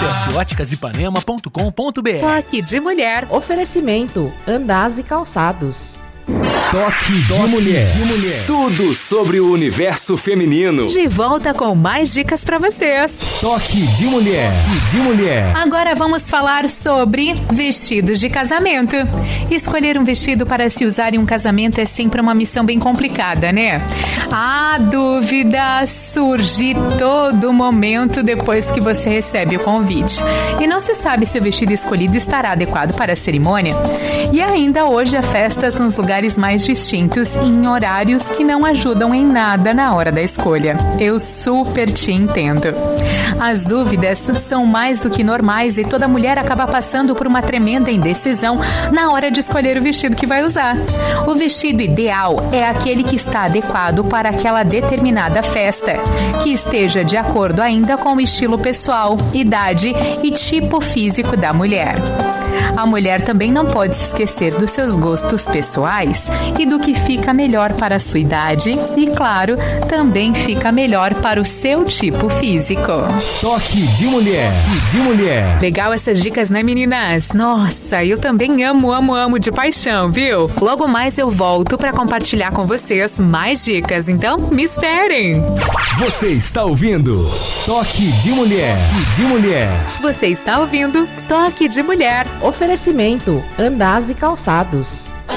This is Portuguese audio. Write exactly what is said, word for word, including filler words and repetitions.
Acesse óticas ipanema ponto com ponto br. Toque de mulher. Oferecimento Andaz e Calçados. Toque de mulher. de mulher. Tudo sobre o universo feminino. De volta com mais dicas pra vocês. Toque de mulher. Toque de mulher. Agora vamos falar sobre vestidos de casamento. Escolher um vestido para se usar em um casamento é sempre uma missão bem complicada, né? A dúvida surge todo momento depois que você recebe o convite. E não se sabe se o vestido escolhido estará adequado para a cerimônia. E ainda hoje há festas nos lugares mais distintos e em horários que não ajudam em nada na hora da escolha. Eu super te entendo. As dúvidas são mais do que normais e toda mulher acaba passando por uma tremenda indecisão na hora de escolher o vestido que vai usar. O vestido ideal é aquele que está adequado para aquela determinada festa, que esteja de acordo ainda com o estilo pessoal, idade e tipo físico da mulher. A mulher também não pode se esquecer dos seus gostos pessoais e do que fica melhor para a sua idade e, claro, também fica melhor para o seu tipo físico. Toque de mulher. Toque de mulher. Legal essas dicas, né, meninas? Nossa, eu também amo, amo, amo de paixão, viu? Logo mais eu volto para compartilhar com vocês mais dicas, então me esperem. Você está ouvindo Toque de mulher. Toque de mulher. Você está ouvindo Toque de Mulher. Oferecimento Andaz e Calçados.